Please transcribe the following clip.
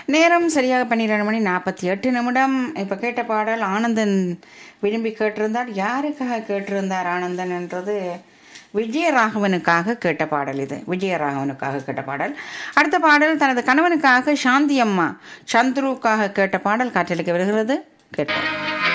நேரம் சரியாக 12:48. இப்போ கேட்ட பாடல் ஆனந்தன் விரும்பி கேட்டிருந்தார். யாருக்காக கேட்டிருந்தார் ஆனந்தன் என்றது விஜயராகவனுக்காக கேட்ட பாடல். இது விஜயராகவனுக்காக கேட்ட பாடல். அடுத்த பாடல் தனது கணவனுக்காக சாந்தி அம்மா சந்துருக்காக கேட்ட பாடல் காற்றலுக்கு வருகிறது. கேட்போம்.